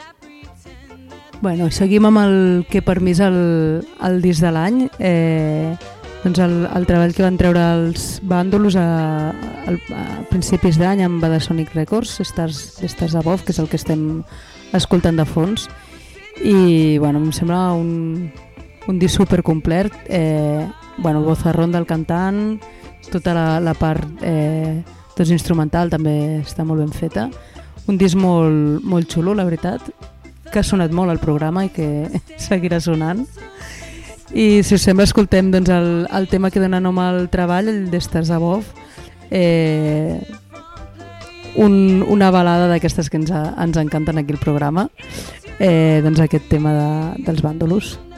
Bueno, seguim amb el que per mi és el disc de l'any. Doncs el treball que van treure els Vàndolos a principis d'any amb Badasonic Records, Stars Above, que és el que estem escoltant de fons. I bueno, em sembla un disc supercomplet. El vozarrón del cantant, tota la part instrumental també està molt ben feta. Un disc molt, molt xulo, la veritat, que ha sonat molt al programa i que seguirà sonant. I si us sembla escoltem doncs, el tema que dona nom al treball, el de Stars Above, una balada d'aquestes que ens encanten aquí al programa, doncs aquest tema dels Vàndolos.